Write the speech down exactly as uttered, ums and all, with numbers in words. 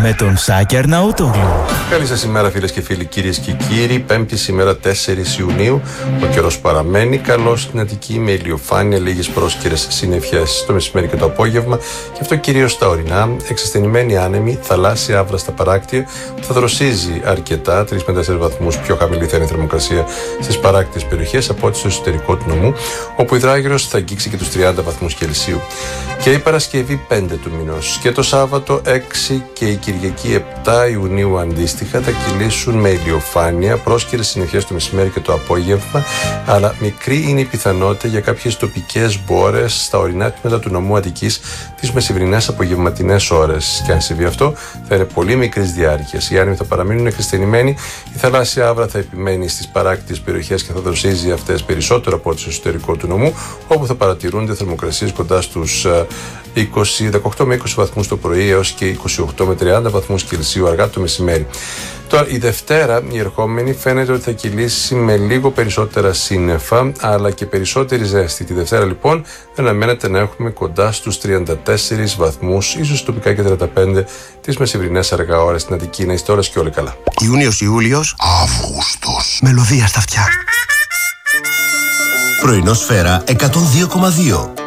με τον Σάκη Αρναούτογλου. Καλή σας ημέρα φίλες και φίλοι, κυρίες και κύριοι. Πέμπτη σήμερα τέσσερις Ιουνίου. Ο καιρός παραμένει καλός στην Αττική με ηλιοφάνεια, λίγες πρόσκαιρες συννεφιές το μεσημέρι και το απόγευμα. Και αυτό κυρίως στα ορεινά. Εξασθενημένη άνεμη, θαλάσσια άβρα στα παράκτια που θα δροσίζει αρκετά, τρεις με τέσσερις βαθμούς πιο χαμηλή θα είναι η θερμοκρασία στις παράκτιες περιοχές από ό,τι στο εσωτερικό του νομού, όπου η υδράγυρος θα αγγίξει και τους τριάντα βαθμούς Κελσίου. Και η Παρασκευή πέντε του μηνός και το Σάββατο έξι και η Κυριακή επτά Ιουνίου αντίστοιχα θα κυλήσουν με ηλιοφάνεια, πρόσκαιρες συννεφιές το μεσημέρι και το απόγευμα, αλλά μικρή είναι η πιθανότητα για κάποιες τοπικές μπόρες στα ορεινά τμήματα του νομού Αττικής τις μεσημβρινές απογευματινές ώρες. Και αν συμβεί αυτό, θα είναι πολύ μικρής διάρκειας. Οι άνεμοι θα παραμείνουν εκρηστενημένοι, η θαλάσσια άβρα θα επιμένει στις παράκτιες περιοχές και θα δροσίζει αυτές περισσότερο από ό,τι στο εσωτερικό του νομού, όπου θα παρατηρούνται θερμοκρασίες κοντά στους είκοσι, δεκαοκτώ με είκοσι βαθμούς το πρωί έως και είκοσι οκτώ με τριάντα βαθμούς Κελσίου αργά το μεσημέρι. Τώρα η Δευτέρα, η ερχόμενη, φαίνεται ότι θα κυλήσει με λίγο περισσότερα σύννεφα αλλά και περισσότερη ζέστη. Τη Δευτέρα λοιπόν δεν αναμένεται να έχουμε κοντά στους τριάντα τέσσερις βαθμούς, ίσως τοπικά και τριάντα πέντε τις μεσημβρινές αργά ώρες στην Αττική. Να είστε όλες και όλοι καλά. Ιούνιος, Ιούλιος, Αύγουστος. Μελωδία στα αυτιά. Πρωινό Σφαίρα εκατόν δύο κόμμα δύο.